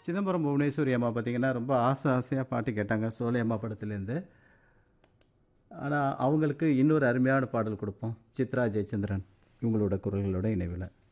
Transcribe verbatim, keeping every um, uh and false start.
சிதம்பரம் புவனேஸ்வரி அம்மா பார்த்தீங்கன்னா, ரொம்ப ஆசை ஆசையா பாட்டு கேட்டாங்க. சோலையம்மா படத்துலேருந்து. ஆனா, அவங்களுக்கு இன்னொரு அருமையான பாடல் குடுப்போம். சித்ரா ஜெயச்சந்திரன் இவங்களோட குரல்களோட இணைவில.